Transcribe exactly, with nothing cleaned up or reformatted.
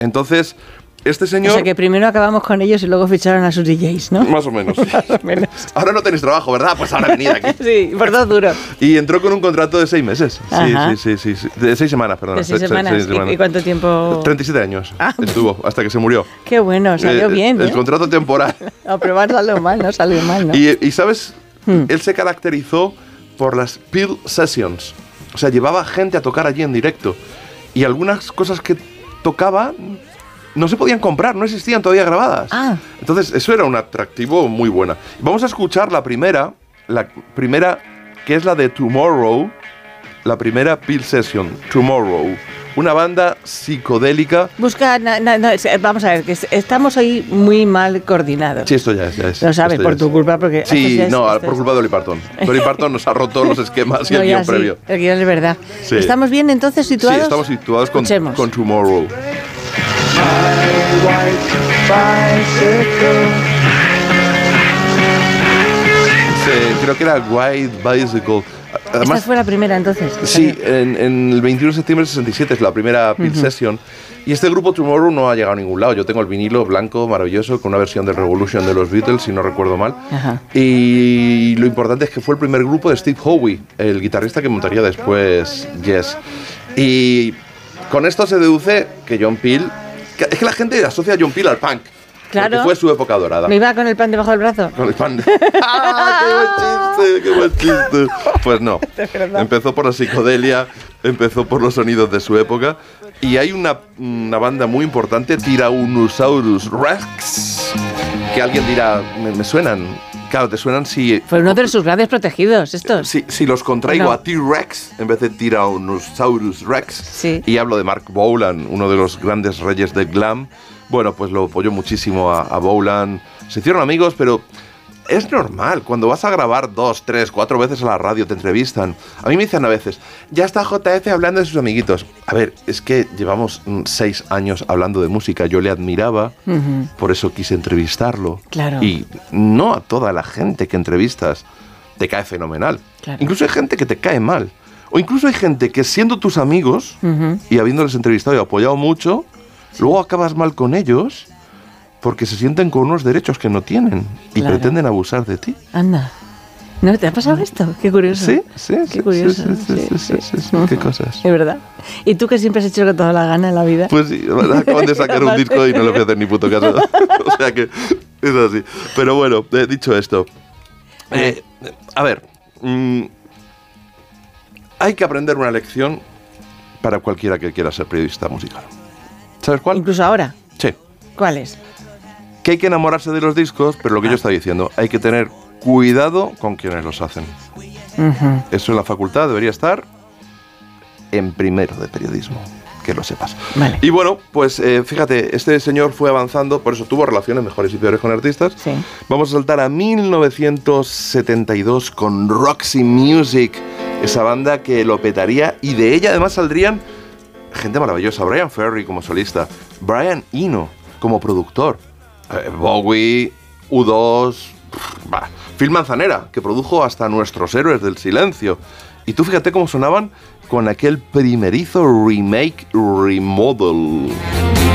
Entonces, este señor... O sea, que primero acabamos con ellos y luego ficharon a sus D Js, ¿no? Más o menos. Más o menos. Ahora no tenéis trabajo, ¿verdad? Pues ahora venid aquí. Sí, por dos duros. Y entró con un contrato de seis meses. Sí, sí, sí, sí, sí. De seis semanas, perdón. De seis Se, semanas. seis semanas. ¿Y, ¿Y cuánto tiempo? treinta y siete años Ah. estuvo, hasta que se murió. Qué bueno, salió Eh, bien, ¿eh? El contrato temporal. A probar salió mal, no salió mal, ¿no? Y, y ¿sabes? Hmm. Él se caracterizó por las Peel Sessions. O sea, llevaba gente a tocar allí en directo. Y algunas cosas que tocaba no se podían comprar, no existían todavía grabadas. Ah. Entonces, eso era un atractivo muy bueno. Vamos a escuchar la primera, la primera que es la de Tomorrow, la primera Peel Session, Tomorrow. Una banda psicodélica. Busca, na, na, na, vamos a ver, que estamos ahí muy mal coordinados. Sí, esto ya es. Ya es Lo sabes, esto por ya tu es. culpa, porque... Sí, esto ya es- no, esto por es- culpa de Dolly Parton. Dolly Parton nos ha roto los esquemas y No, el ya guión sí, previo. el guión es verdad. Sí. ¿Estamos bien entonces situados? Sí, estamos situados con, Escuchemos. con Tomorrow. Sí, creo que era White Bicycle. Además, Esta fue la primera entonces. sí, en, en el veintiuno de septiembre del sesenta y siete es la primera Peel Session. Y este grupo Tomorrow no ha llegado a ningún lado. Yo tengo el vinilo blanco maravilloso con una versión de Revolution de los Beatles, si no recuerdo mal. Ajá. Y lo importante es que fue el primer grupo de Steve Howe, el guitarrista que montaría después Yes. Y con esto se deduce que John Peel... que- es que la gente asocia a John Peel al punk. Claro. Porque fue su época dorada. ¿No iba con el pan debajo del brazo? Con el pan de... ¡Ah, qué buen chiste! ¡Qué buen chiste! Pues no. Empezó por la psicodelia, empezó por los sonidos de su época. Y hay una, una banda muy importante, Tyrannosaurus Rex, que alguien dirá, me, me suenan. Claro, te suenan si... Fue uno de sus grandes protegidos, estos. Si, si los contraigo No. a T-Rex en vez de Tyrannosaurus Rex, Sí. y hablo de Mark Bolan, uno de los grandes reyes del glam, bueno, pues lo apoyó muchísimo a, a Bolan. Se hicieron amigos, pero es normal. Cuando vas a grabar dos, tres, cuatro veces a la radio, te entrevistan. A mí me dicen a veces, ya está J F hablando de sus amiguitos. A ver, es que llevamos mm, seis años hablando de música. Yo le admiraba, Ujú. por eso quise entrevistarlo. Claro. Y no a toda la gente que entrevistas te cae fenomenal. Claro. Incluso hay gente que te cae mal. O incluso hay gente que siendo tus amigos Ujú. y habiéndoles entrevistado y apoyado mucho, luego acabas mal con ellos porque se sienten con unos derechos que no tienen y Claro. pretenden abusar de ti. Anda. ¿No te ha pasado esto? Qué curioso. Sí, sí, Qué sí, curioso. sí, sí, sí, sí, sí, sí, qué cosas. Es verdad. ¿Y tú que siempre has hecho con toda la gana en la vida? Pues sí, acaban de sacar un disco y no le voy a hacer ni puto caso. O sea que es así. Pero bueno, eh, dicho esto, eh, a ver, mm, hay que aprender una lección para cualquiera que quiera ser periodista musical. ¿Sabes cuál? Incluso ahora. Sí. ¿Cuál es? Que hay que enamorarse de los discos, pero lo que yo estaba diciendo, hay que tener cuidado con quienes los hacen. Ujú. Eso en la facultad debería estar en primero de periodismo, que lo sepas. Vale. Y bueno, pues eh, fíjate, este señor fue avanzando, por eso tuvo relaciones mejores y peores con artistas. Sí. Vamos a saltar a mil novecientos setenta y dos con Roxy Music, esa banda que lo petaría, y de ella además saldrían gente maravillosa. Brian Ferry como solista, Brian Eno como productor, eh, Bowie, U dos, pff, bah, Phil Manzanera, que produjo hasta Nuestros Héroes del Silencio. Y tú fíjate cómo sonaban con aquel primerizo remake remodel.